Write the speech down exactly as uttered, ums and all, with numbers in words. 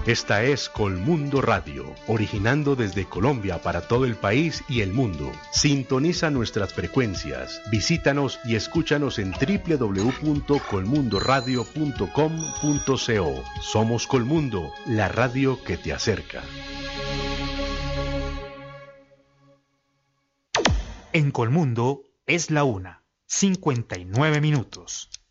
Esta es Colmundo Radio, originando desde Colombia para todo el país y el mundo. Sintoniza nuestras frecuencias, visítanos y escúchanos en doble u doble u doble u punto colmundo radio punto com punto co. Somos Colmundo, la radio que te acerca. En Colmundo es la una, cincuenta y nueve minutos.